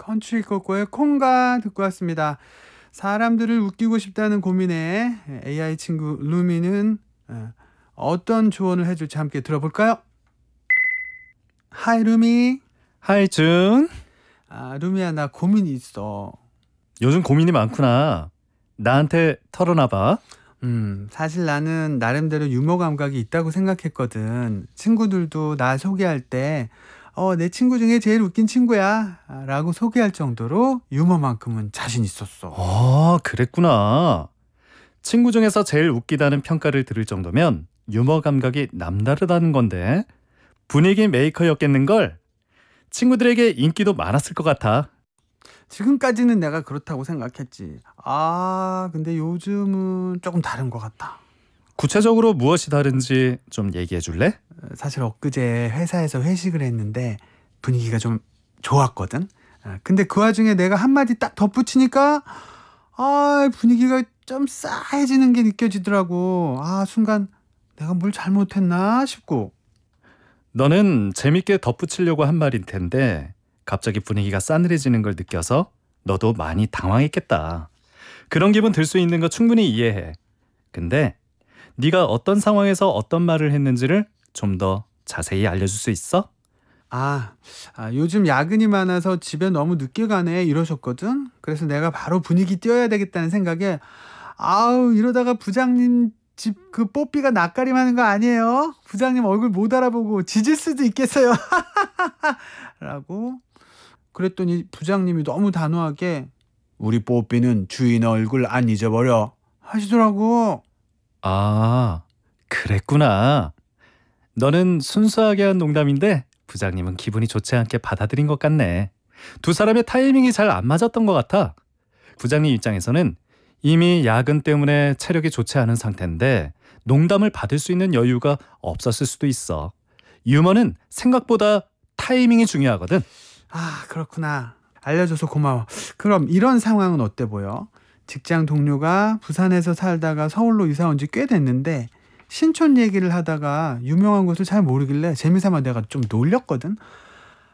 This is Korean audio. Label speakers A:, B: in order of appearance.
A: 컨트리 코코의 콩가 듣고 왔습니다. 사람들을 웃기고 싶다는 고민에 AI 친구 루미는 어떤 조언을 해줄지 함께 들어볼까요? 하이 루미.
B: 하이 준.
A: 루미야, 나 고민이 있어.
B: 요즘 고민이 많구나. 나한테 털어놔봐.
A: 사실 나는 나름대로 유머 감각이 있다고 생각했거든. 친구들도 나 소개할 때 내 친구 중에 제일 웃긴 친구야 라고 소개할 정도로 유머만큼은 자신 있었어.
B: 그랬구나. 친구 중에서 제일 웃기다는 평가를 들을 정도면 유머 감각이 남다르다는 건데 분위기 메이커였겠는걸? 친구들에게 인기도 많았을 것 같아.
A: 지금까지는 내가 그렇다고 생각했지. 근데 요즘은 조금 다른 것 같아.
B: 구체적으로 무엇이 다른지 좀 얘기해 줄래?
A: 사실 엊그제 회사에서 회식을 했는데 분위기가 좀 좋았거든. 근데 그 와중에 내가 한마디 딱 덧붙이니까 분위기가 좀 싸해지는 게 느껴지더라고. 순간 내가 뭘 잘못했나 싶고.
B: 너는 재밌게 덧붙이려고 한 말일 텐데 갑자기 분위기가 싸늘해지는 걸 느껴서 너도 많이 당황했겠다. 그런 기분 들 수 있는 거 충분히 이해해. 근데 네가 어떤 상황에서 어떤 말을 했는지를 좀 더 자세히 알려줄 수 있어?
A: 요즘 야근이 많아서 집에 너무 늦게 가네 이러셨거든. 그래서 내가 바로 분위기 띄워야 되겠다는 생각에 이러다가 부장님 집 그 뽀삐가 낯가림하는 거 아니에요? 부장님 얼굴 못 알아보고 짖을 수도 있겠어요. 라고 그랬더니 부장님이 너무 단호하게 우리 뽀삐는 주인 얼굴 안 잊어버려 하시더라고.
B: 그랬구나. 너는 순수하게 한 농담인데 부장님은 기분이 좋지 않게 받아들인 것 같네. 두 사람의 타이밍이 잘 안 맞았던 것 같아. 부장님 입장에서는 이미 야근 때문에 체력이 좋지 않은 상태인데 농담을 받을 수 있는 여유가 없었을 수도 있어. 유머는 생각보다 타이밍이 중요하거든.
A: 그렇구나. 알려줘서 고마워. 그럼 이런 상황은 어때 보여? 직장 동료가 부산에서 살다가 서울로 이사 온 지 꽤 됐는데 신촌 얘기를 하다가 유명한 곳을 잘 모르길래 재미삼아 내가 좀 놀렸거든.